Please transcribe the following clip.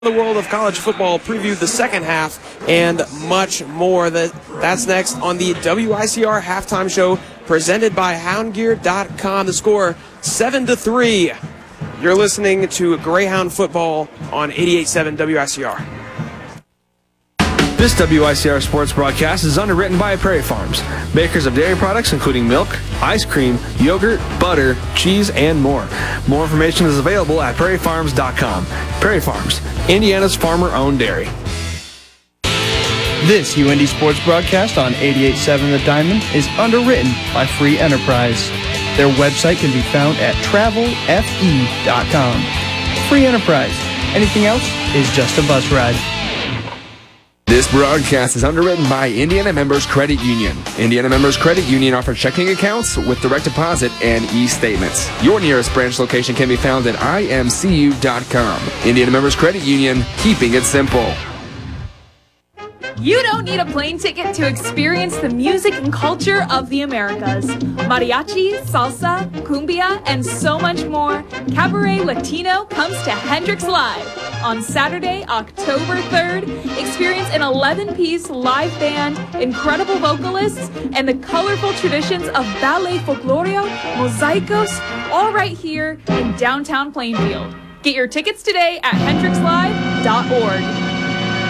The world of college football, preview the second half, and much more. That's next on the WICR halftime show presented by HoundGear.com. The score 7-3. You're listening to Greyhound Football on 88.7 WICR. This WICR sports broadcast is underwritten by Prairie Farms, makers of dairy products including milk, ice cream, yogurt, butter, cheese, and more. More information is available at prairiefarms.com. Prairie Farms, Indiana's farmer-owned dairy. This UND sports broadcast on 88.7 The Diamond is underwritten by Free Enterprise. Their website can be found at travelfe.com. Free Enterprise. Anything else is just a bus ride. This broadcast is underwritten by Indiana Members Credit Union. Indiana Members Credit Union offers checking accounts with direct deposit and e-statements. Your nearest branch location can be found at imcu.com. Indiana Members Credit Union, keeping it simple. You don't need a plane ticket to experience the music and culture of the Americas. Mariachi, salsa, cumbia, and so much more. Cabaret Latino comes to Hendrix Live. On Saturday, October 3rd, experience an 11-piece live band, incredible vocalists, and the colorful traditions of Ballet Folclorio, Mosaicos, all right here in downtown Plainfield. Get your tickets today at hendrixlive.org.